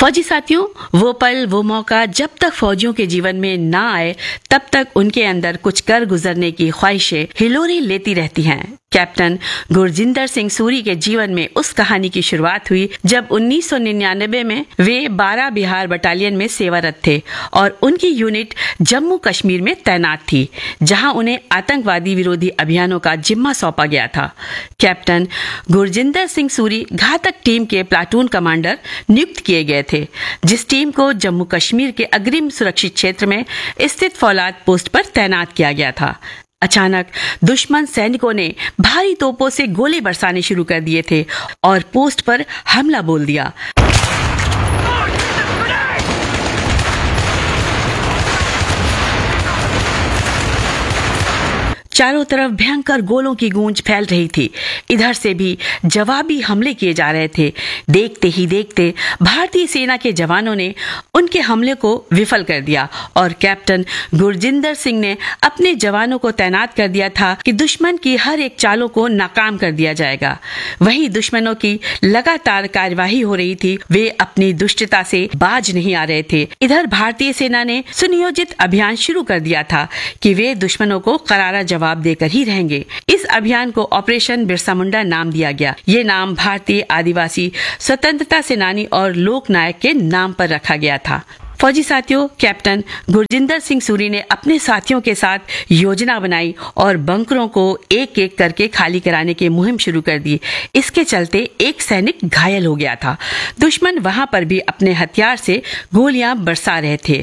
फौजी साथियों, वो पल, वो मौका जब तक फौजियों के जीवन में ना आए तब तक उनके अंदर कुछ कर गुजरने की ख्वाहिशें हिलोरे लेती रहती हैं। कैप्टन गुरजिंदर सिंह सूरी के जीवन में उस कहानी की शुरुआत हुई जब 1999 में वे 12 बिहार बटालियन में सेवारत थे और उनकी यूनिट जम्मू कश्मीर में तैनात थी, जहां उन्हें आतंकवादी विरोधी अभियानों का जिम्मा सौंपा गया था। कैप्टन गुरजिंदर सिंह सूरी घातक टीम के प्लाटून कमांडर नियुक्त किए गए थे, जिस टीम को जम्मू कश्मीर के अग्रिम सुरक्षित क्षेत्र में स्थित फौलाद पोस्ट पर तैनात किया गया था। अचानक दुश्मन सैनिकों ने भारी तोपों से गोले बरसाने शुरू कर दिए थे और पोस्ट पर हमला बोल दिया। चारों तरफ भयंकर गोलों की गूंज फैल रही थी। इधर से भी जवाबी हमले किए जा रहे थे। देखते ही देखते भारतीय सेना के जवानों ने उनके हमले को विफल कर दिया और कैप्टन गुरजिंदर सिंह ने अपने जवानों को तैनात कर दिया था कि दुश्मन की हर एक चालों को नाकाम कर दिया जाएगा। वहीं दुश्मनों की लगातार कार्यवाही हो रही थी, वे अपनी दुष्टता से बाज नहीं आ रहे थे। इधर भारतीय सेना ने सुनियोजित अभियान शुरू कर दिया था कि वे दुश्मनों को करारा जवाब देकर ही रहेंगे। इस अभियान को ऑपरेशन बिरसा मुंडा नाम दिया गया। ये नाम भारतीय आदिवासी स्वतंत्रता सेनानी और लोक नायक के नाम पर रखा गया था। फौजी साथियों, कैप्टन गुरजिंदर सिंह सूरी ने अपने साथियों के साथ योजना बनाई और बंकरों को एक एक करके खाली कराने की मुहिम शुरू कर दी। इसके चलते एक सैनिक घायल हो गया था। दुश्मन वहां पर भी अपने हथियार से गोलियां बरसा रहे थे।